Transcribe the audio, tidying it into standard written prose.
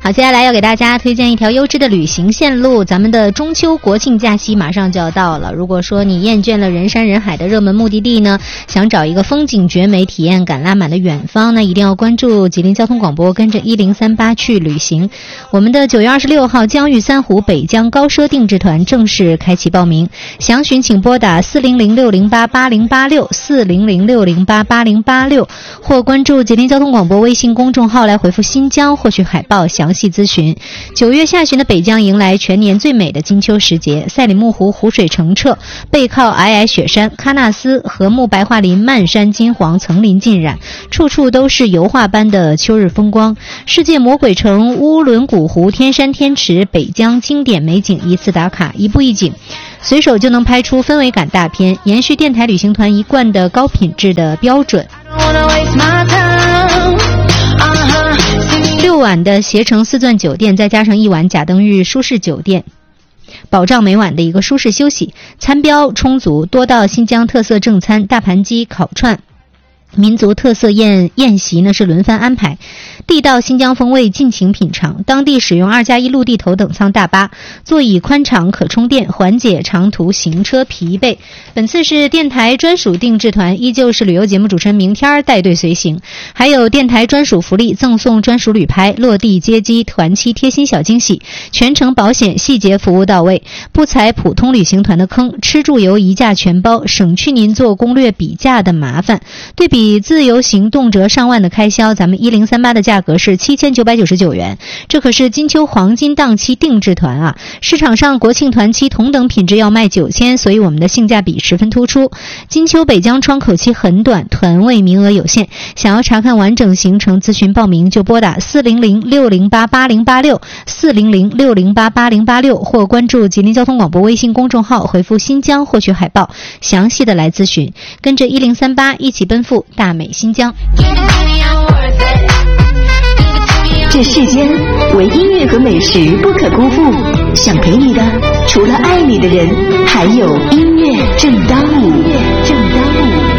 好，接下来要给大家推荐一条优质的旅行线路。咱们的中秋国庆假期马上就要到了，如果说你厌倦了人山人海的热门目的地呢，想找一个风景绝美、体验感拉满的远方，那一定要关注吉林交通广播，跟着1038去旅行。我们的9月26号江豫三湖北疆高奢定制团正式开启报名，详询请拨打40060888086 40060888086，或关注吉林交通广播微信公众号来回复新疆获取海报详细咨询。9月下旬的北疆迎来全年最美的金秋时节，赛里木湖湖水澄澈，背靠皑皑雪山，喀纳斯和睦白桦林漫山金黄，层林尽染，处处都是油画般的秋日风光。世界魔鬼城乌伦古湖天山天池，北疆经典美景一次打卡，一步一景，随手就能拍出氛围感大片，延续电台旅行团一贯的高品质的标准。6晚的携程4钻酒店，再加上1晚贾登峪舒适酒店，保障每晚的一个舒适休息。餐标充足，多道新疆特色正餐，大盘鸡、烤串，民族特色宴席呢是轮番安排，地道新疆风味尽情品尝。当地使用2+1陆地头等舱大巴，座椅宽敞可充电，缓解长途行车疲惫。本次是电台专属定制团，依旧是旅游节目主持人明天带队随行，还有电台专属福利，赠送专属旅拍、落地接机、团期贴心小惊喜，全程保险细节服务到位，不踩普通旅行团的坑，吃住游一价全包，省去您做攻略比价的麻烦。对比自由行动辄上万的开销，咱们1038的价格是7999元，这可是金秋黄金档期定制团啊！市场上国庆团期同等品质要卖9000，所以我们的性价比十分突出。金秋北疆窗口期很短，团位名额有限，想要查看完整行程咨询报名就拨打40060888086 40060888086，或关注吉林交通广播微信公众号，回复新疆获取海报，详细的来咨询。跟着1038一起奔赴大美新疆。 这世间唯音乐和美食不可辜负，想给你的除了爱你的人，还有音乐正当午。